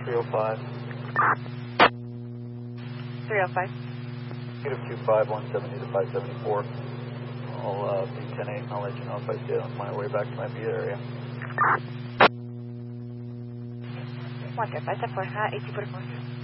305. 305. Negative 25, 170 to 574. I'll be 10-8 and I'll let you know if I see it on my way back to my Vita area. 1 574, 80 por